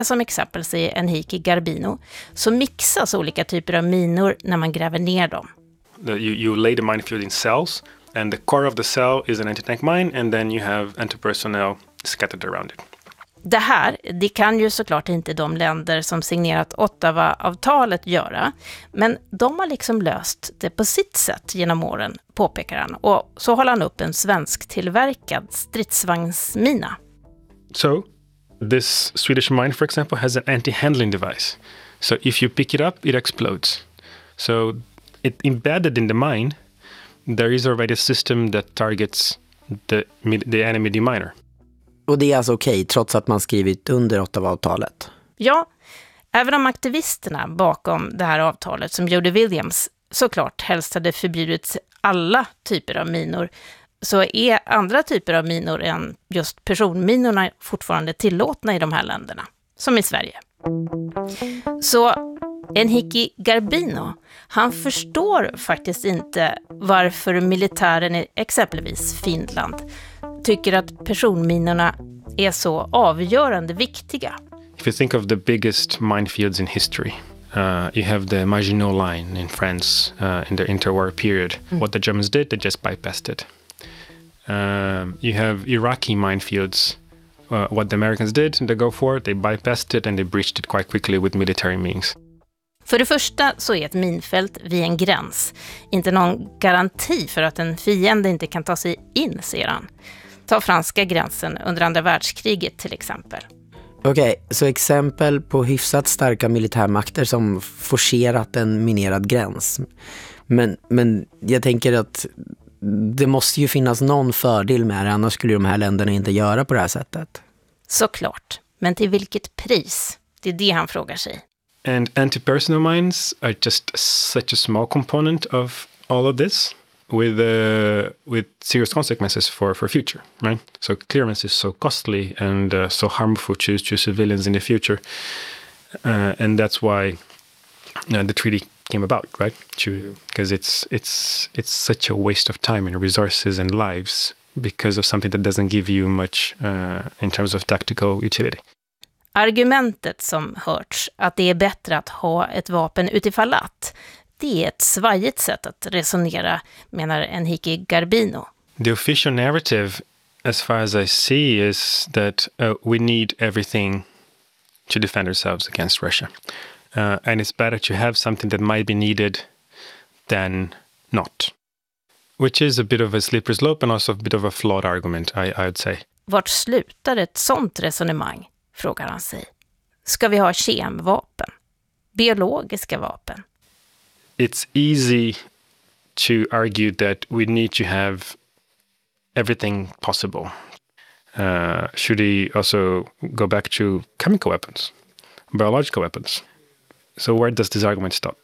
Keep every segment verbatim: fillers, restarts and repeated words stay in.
Som exempel säger Enrique Garbino, så mixas olika typer av minor när man gräver ner dem. The, you, you lay the minefield in cells, and the core of the cell is an anti-tank mine, and then you have anti-personnel scattered around it. Det här, det kan ju såklart inte de länder som signerat Ottawa-avtalet göra, men de har liksom löst det på sitt sätt genom åren, påpekar han. Och så håller han upp en svensk tillverkad stridsvagnsmina. So, this Swedish mine, for example, has an anti-handling device. So if you pick it up, it explodes. So it embedded in the mine, there is already a system that targets the, the enemy deminer. Och det är alltså okej, trots att man skrivit under Ottawa-avtalet? Ja, även om aktivisterna bakom det här avtalet, som Jody Williams, såklart helst hade förbjudit alla typer av minor, så är andra typer av minor än just personminorna fortfarande tillåtna i de här länderna, som i Sverige. Så Enrique Garbino, han förstår faktiskt inte varför militären i exempelvis Finland tycker att personminorna är så avgörande viktiga. If you think of the biggest minefields in history, uh, you have the Maginot Line in France uh, in the interwar period. Mm. What the Germans did, they just bypassed it. Um, you have Iraqi minefields. Uh, what the Americans did, they go for it, they bypassed it and they breached it quite quickly with military means. För det första så är ett minfält vid en gräns inte någon garanti för att en fiende inte kan ta sig in, säger han. Ta franska gränsen under andra världskriget till exempel. Okej, okay, så exempel på hyfsat starka militärmakter som forcerat en minerad gräns. Men, men jag tänker att det måste ju finnas någon fördel med det, annars skulle de här länderna inte göra på det här sättet. Såklart, men till vilket pris? Det är det han frågar sig. And anti-personnel mines are just such a small component of all of this with uh, with serious consequences for, for future, right? So clearance is so costly and uh, so harmful to, to civilians in the future. Uh, and that's why uh, the treaty came about, right? Because it's it's it's such a waste of time and resources and lives because of something that doesn't give you much uh, in terms of tactical utility. Argumentet som hörts att det är bättre att ha ett vapen utifall att, det är ett svajigt sätt att resonera, menar Enrique Garbino. The official narrative, as far as I see, is that uh, we need everything to defend ourselves against Russia. Uh, and it's better to have something that might be needed than not. Which is a bit of a slippery slope and also a bit of a flawed argument, I, I would say. Vart slutar ett sånt resonemang, frågar han sig. Ska vi ha kemvapen? Biologiska vapen? It's easy to argue that we need to have everything possible. Uh, should we also go back to chemical weapons, biological weapons? So where does this argument stop?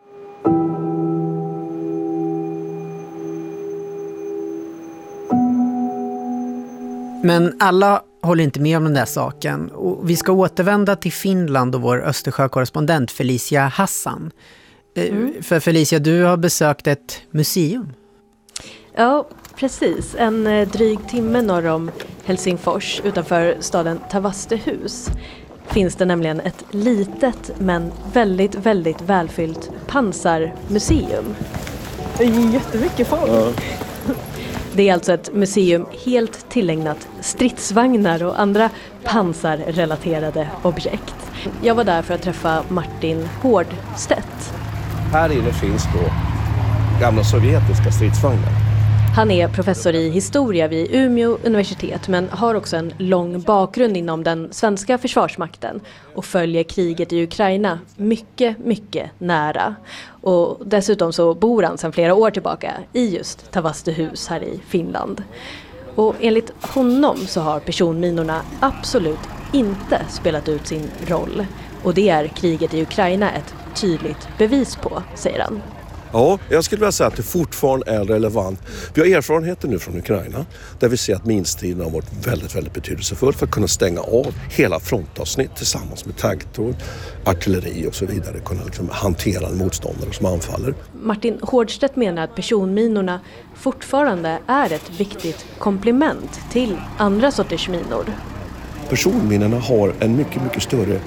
Men alla håller inte med om den där saken. Och vi ska återvända till Finland och vår Östersjökorrespondent Felicia Hassan. Mm. För Felicia, du har besökt ett museum. Ja, precis. En dryg timme norr om Helsingfors utanför staden Tavastehus finns det nämligen ett litet men väldigt, väldigt välfyllt pansarmuseum. Det är jättemycket folk. Ja. Det är alltså ett museum helt tillägnat stridsvagnar och andra pansarrelaterade objekt. Jag var där för att träffa Martin Hårdstedt. Här inne finns då gamla sovjetiska stridsvagnar. Han är professor i historia vid Umeå universitet men har också en lång bakgrund inom den svenska försvarsmakten och följer kriget i Ukraina mycket, mycket nära. Och dessutom så bor han sedan flera år tillbaka i just Tavastehus här i Finland. Och enligt honom så har personminorna absolut inte spelat ut sin roll. Och det är kriget i Ukraina ett tydligt bevis på, säger han. Ja, jag skulle vilja säga att det fortfarande är relevant. Vi har erfarenheter nu från Ukraina där vi ser att minstriden har varit väldigt, väldigt betydelsefull för att kunna stänga av hela frontavsnitt tillsammans med taggtråd, artilleri och så vidare. Kunna liksom hantera en motståndare som anfaller. Martin Hårdstedt menar att personminorna fortfarande är ett viktigt komplement till andra sorters minor. personminnena har en mycket, mycket större